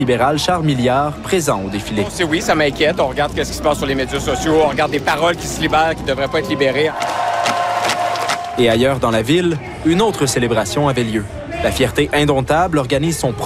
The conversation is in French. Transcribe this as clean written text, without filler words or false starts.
libéral Charles Milliard, présent au défilé. Oui, ça m'inquiète. On regarde ce qui se passe sur les médias sociaux, on regarde des paroles qui se libèrent, qui ne devraient pas être libérées. Et ailleurs dans la ville, une autre célébration avait lieu. La Fierté indomptable organise son